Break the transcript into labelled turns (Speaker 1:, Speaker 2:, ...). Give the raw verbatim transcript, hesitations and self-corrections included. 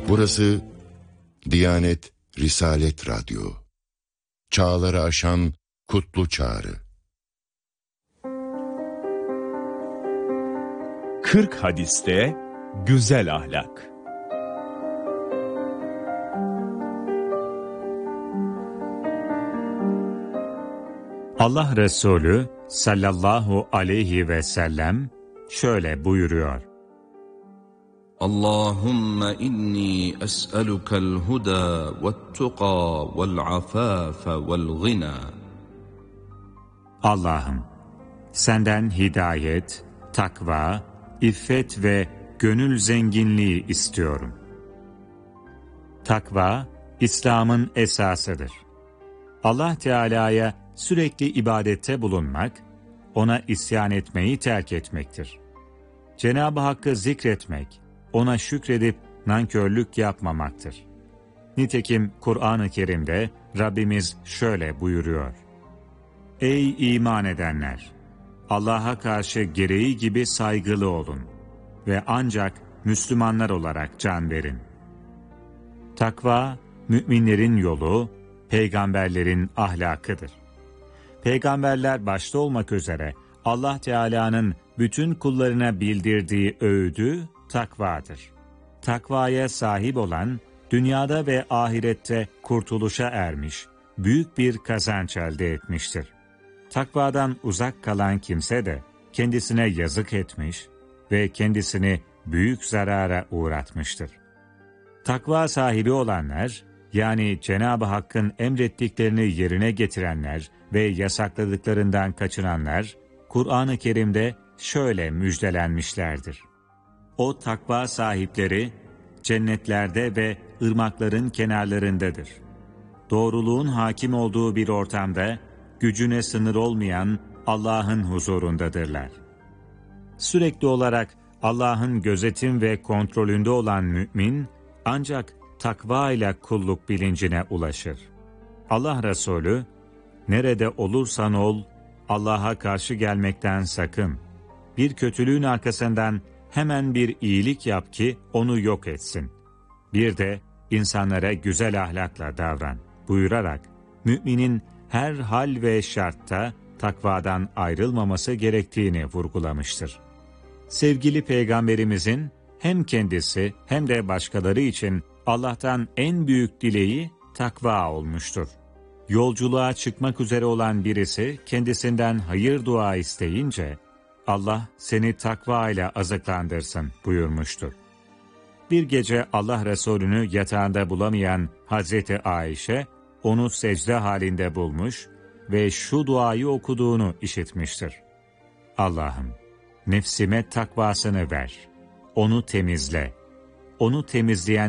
Speaker 1: Burası Diyanet Risalet Radyo. Çağları aşan kutlu çağrı.
Speaker 2: kırk hadiste güzel ahlak. Allah Resulü sallallahu aleyhi ve sellem şöyle buyuruyor.
Speaker 3: Allahümme inni es'elukel huda ve't-tuqa vel-afafe vel-gina.
Speaker 2: Allah'ım, senden hidayet, takva, iffet ve gönül zenginliği istiyorum. Takva, İslam'ın esasıdır. Allah Teala'ya sürekli ibadette bulunmak, ona isyan etmeyi terk etmektir. Cenab-ı Hakk'ı zikretmek, ona şükredip nankörlük yapmamaktır. Nitekim Kur'an-ı Kerim'de Rabbimiz şöyle buyuruyor. Ey iman edenler! Allah'a karşı gereği gibi saygılı olun ve ancak Müslümanlar olarak can verin. Takva, müminlerin yolu, peygamberlerin ahlakıdır. Peygamberler başta olmak üzere Allah Teala'nın bütün kullarına bildirdiği öğüdü takvadır. Takvaya sahip olan, dünyada ve ahirette kurtuluşa ermiş, büyük bir kazanç elde etmiştir. Takvadan uzak kalan kimse de kendisine yazık etmiş ve kendisini büyük zarara uğratmıştır. Takva sahibi olanlar, yani Cenab-ı Hakk'ın emrettiklerini yerine getirenler ve yasakladıklarından kaçınanlar, Kur'an-ı Kerim'de şöyle müjdelenmişlerdir. O takva sahipleri cennetlerde ve ırmakların kenarlarındadır. Doğruluğun hakim olduğu bir ortamda gücüne sınır olmayan Allah'ın huzurundadırlar. Sürekli olarak Allah'ın gözetim ve kontrolünde olan mümin ancak takva ile kulluk bilincine ulaşır. Allah Resulü, nerede olursan ol, Allah'a karşı gelmekten sakın. Bir kötülüğün arkasından hemen bir iyilik yap ki onu yok etsin. Bir de insanlara güzel ahlakla davran buyurarak, müminin her hal ve şartta takvadan ayrılmaması gerektiğini vurgulamıştır. Sevgili Peygamberimizin hem kendisi hem de başkaları için Allah'tan en büyük dileği takva olmuştur. Yolculuğa çıkmak üzere olan birisi kendisinden hayır dua isteyince, Allah seni takva ile azıklandırsın buyurmuştur. Bir gece Allah Resulü'nü yatağında bulamayan Hazreti Ayşe, onu secde halinde bulmuş ve şu duayı okuduğunu işitmiştir. Allah'ım, nefsime takvasını ver, onu temizle, onu temizleyen